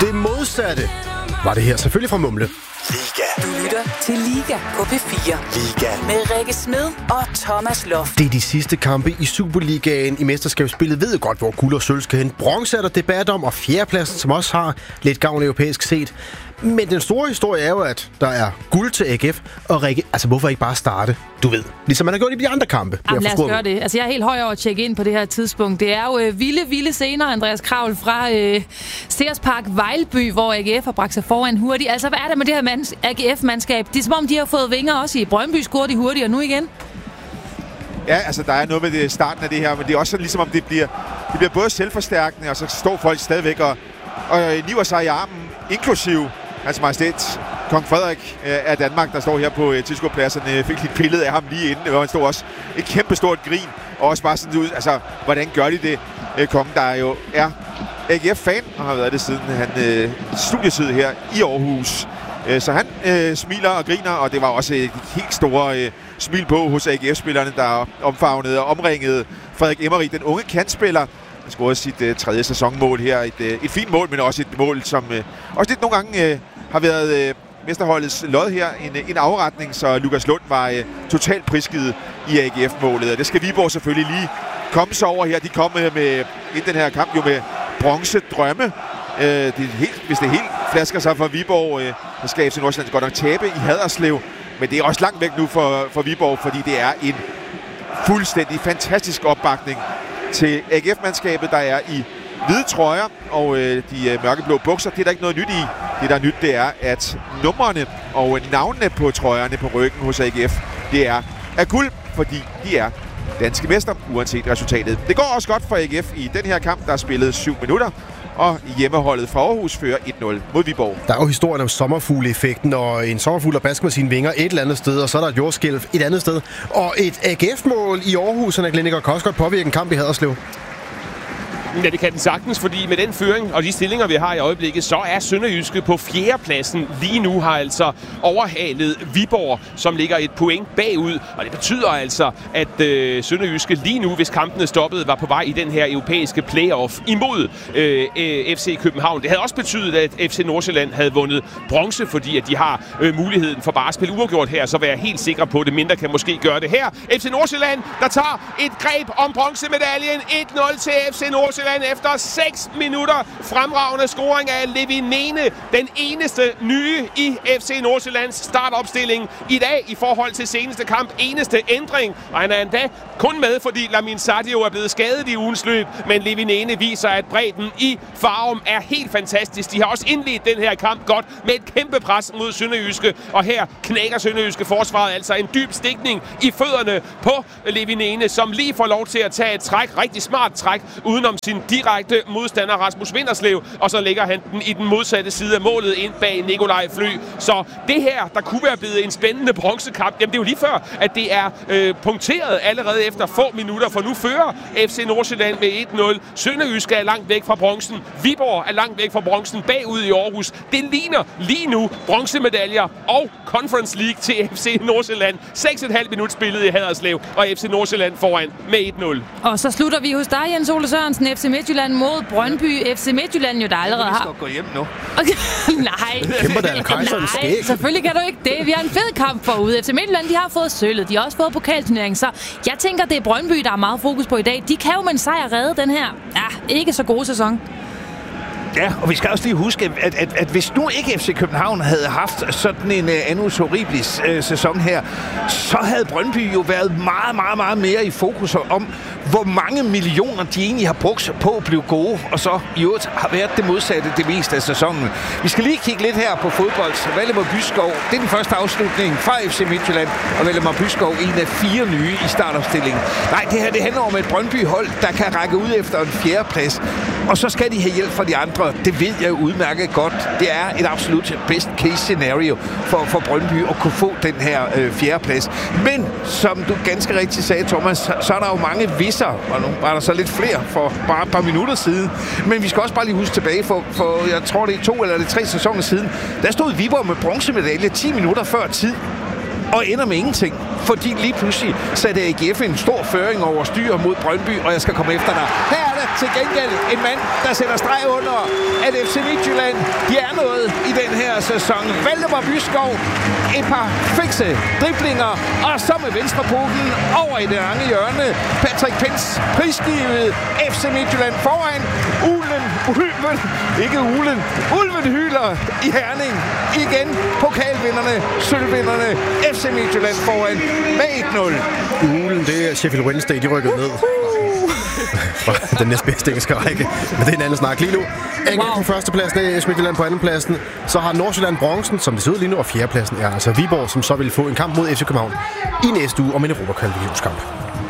Det modsatte var det her, selvfølgelig fra Mumle. Liga. Du lytter til Liga på P4. Liga. Med Rikke Smed og Thomas Loft. Det er de sidste kampe i Superligaen i mesterskabsspillet. Ved godt, hvor guld og sølv skal hen. Bronze er der debat om, og fjerdepladsen, som også har lidt gavn europæisk set. Men den store historie er jo, at der er guld til AGF. Og Rikke, altså hvorfor ikke bare starte? Du ved, ligesom man har gjort i de andre kampe. Jamen, lad os gøre det. Altså, jeg er helt høj over at tjekke ind på det her tidspunkt. Det er jo vilde scener, Andreas Kravl fra Sears Park Vejlby, hvor AGF har bragt sig foran hurtigt. Altså, hvad er det med det her AGF-mandskab? Det er som om, de har fået vinger også i Brøndby, scorer de hurtigt, og nu igen. Ja, altså der er noget med starten af det her, men det er også sådan, ligesom om det bliver både selvforstærkende, og så står folk stadigvæk og niver sig i armen, inklusive Hans Majestæt, Kong Frederik af Danmark, der står her på tilskuerpladserne. Fik lidt billede af ham lige inden, hvor han stod også et kæmpestort grin, og også bare sådan ud, altså hvordan gør de det? Kongen, der jo er AGF-fan, og har været det siden han studietid her i Aarhus. Så han smiler og griner, og det var også et helt store smil på hos AGF-spillerne, der omfavnede og omringede Frederik Emmerich, den unge kantspiller. Han scorede sit tredje sæsonmål her. Et fint mål, men også et mål, som også lidt nogle gange har været mesterholdets lod her. En afretning, så Lukas Lund var totalt prisgivet i AGF-målet. Og det skal Viborg selvfølgelig lige komme sig over her. De kom med den her kamp jo med bronzedrømme. Hvis det helt flasker sig for Viborg, så skal FC Nordsjælland godt nok tabe i Haderslev. Men det er også langt væk nu for Viborg, fordi det er en fuldstændig fantastisk opbakning til AGF-mandskabet, der er i hvide trøjer og de mørkeblå bukser. Det er der ikke noget nyt i. Det, der er nyt, det er, at numrene og navnene på trøjerne på ryggen hos AGF, det er af guld, fordi de er danske mester, uanset resultatet. Det går også godt for AGF i den her kamp, der er spillet 7 minutter. Og hjemmeholdet fra Aarhus fører 1-0 mod Viborg. Der er jo historien om sommerfugle-effekten, og en sommerfugl, der basker med sine vinger et eller andet sted, og så er der et jordskælv et andet sted. Og et AGF-mål i Aarhus, og Glenn kan også godt påvirke en kamp i Haderslev. Ja, det kan den sagtens, fordi med den føring og de stillinger, vi har i øjeblikket, så er SønderjyskE på fjerdepladsen lige nu, har altså overhalet Viborg, som ligger et point bagud. Og det betyder altså, at SønderjyskE lige nu, hvis kampene stoppede, var på vej i den her europæiske playoff imod FC København. Det havde også betydet, at FC Nordsjælland havde vundet bronze, fordi at de har muligheden for bare at spille uafgjort her, så være helt sikre på det. Mindre kan måske gøre det her. FC Nordsjælland, der tager et greb om bronzemedaljen. 1-0 til FC Nordsjælland efter 6 minutter. Fremragende scoring af Levi Nene, den eneste nye i FC Nordsjællands startopstilling i dag i forhold til seneste kamp. Eneste ændring, og han er endda kun med, fordi Lamin Sadio er blevet skadet i ugens løb, men Levi Nene viser, at bredden i Farum er helt fantastisk. De har også indledt den her kamp godt med et kæmpe pres mod SønderjyskE, og her knækker SønderjyskE forsvaret altså en dyb stikning i fødderne på Levi Nene, som lige får lov til at tage et træk, rigtig smart træk, udenom sin direkte modstander Rasmus Vinderslev, og så lægger han den i den modsatte side af målet ind bag Nikolaj Fly. Så det her, der kunne være blevet en spændende bronzekamp, jamen det er jo lige før, at det er punkteret allerede efter få minutter, for nu fører FC Nordsjælland med 1-0. SønderjyskE er langt væk fra bronzen. Viborg er langt væk fra bronzen bagud i Aarhus. Det ligner lige nu bronzemedaljer og Conference League til FC Nordsjælland. 6,5 minutter spillet i Haderslev, og FC Nordsjælland foran med 1-0. Og så slutter vi hos dig, Jens Ole Sørensen. FC Midtjylland mod Brøndby. FC Midtjylland jo, der allerede har... Jeg skal gå hjem nu. Okay. Nej. Kæmper der Kejserens skæg? Selvfølgelig kan du ikke det. Vi har en fed kamp forude. FC Midtjylland, de har fået sølvet. De har også fået pokalturnering. Så jeg tænker, det er Brøndby, der er meget fokus på i dag. De kan jo med en sejr redde den her, ikke så gode sæson. Ja, og vi skal også lige huske, at hvis nu ikke FC København havde haft sådan en annus horribilis sæson her, så havde Brøndby jo været meget mere i fokus om, hvor mange millioner de egentlig har brugt på at blive gode, og så i øvrigt har været det modsatte det meste af sæsonen. Vi skal lige kigge lidt her på fodbold. Valdemar Byskov, det er den første afslutning fra FC Midtjylland, og Valdemar Byskov en af 4 nye i startopstillingen. Nej, det her det handler om et Brøndby-hold, der kan række ud efter en fjerdeplads, og så skal de have hjælp fra de andre. Det ved jeg udmærket godt. Det er et absolut best case scenario for Brøndby at kunne få den her fjerdeplads. Men som du ganske rigtigt sagde, Thomas, så er der jo mange visser, og nu var der så lidt flere for bare et par minutter siden. Men vi skal også bare lige huske tilbage, for jeg tror det er 2 eller 3 sæsoner siden, der stod Viborg med bronzemedalje 10 minutter før tid. Og ender med ingenting, fordi lige pludselig satte AGF en stor føring over styr mod Brøndby, og jeg skal komme efter dig. Her er det til gengæld en mand, der sætter streg under, at FC Midtjylland, de er noget i den her sæson. Valdemar Byskov, et par fikse driblinger, og så med venstrepoten over i det lange hjørne. Patrick Pence prisgivet FC Midtjylland foran. Ulven hyler i Herning. Igen pokalvinderne, sølvvinderne. FC Midtjylland foran med 1-0. Ulen, det er Sheffield Wednesday, de rykkede ned. Den næstbedste engelske række. Men det er en anden snak lige nu. AGF på førstepladsen, AS Midtjylland på andenpladsen. Så har Nordsjælland bronzen, som det ser ud lige nu, og fjerdepladsen er altså Viborg, som så vil få en kamp mod FC København i næste uge om en Europa-kvalifikationskamp.